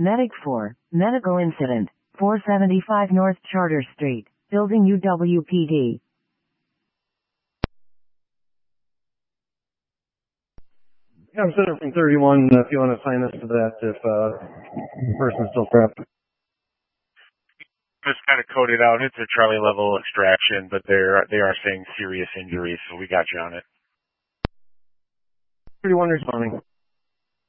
Medic 4, medical incident, 475 North Charter Street, Building UWPD. Yeah, I'm sitting from 31 if you want to assign us to that if the person's still trapped. Just kind of coded out. It's a Charlie level extraction, but they are saying serious injuries, so we got you on it. 31 responding.